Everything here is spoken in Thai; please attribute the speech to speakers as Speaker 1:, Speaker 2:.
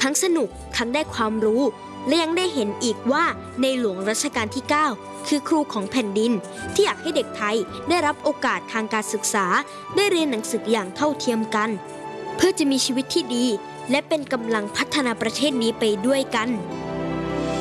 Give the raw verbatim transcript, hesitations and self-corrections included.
Speaker 1: ทั้งสนุกทั้งได้ความรู้และยังได้เห็นอีกว่าในหลวงรัชกาลที่เก้าคือครูของแผ่นดินที่อยากให้เด็กไทยได้รับโอกาสทางการศึกษาได้เรียนหนังสืออย่างเท่าเทียมกันเพื่อจะมีชีวิตที่ดีและเป็นกำลังพัฒนาประเทศนี้ไปด้วยกัน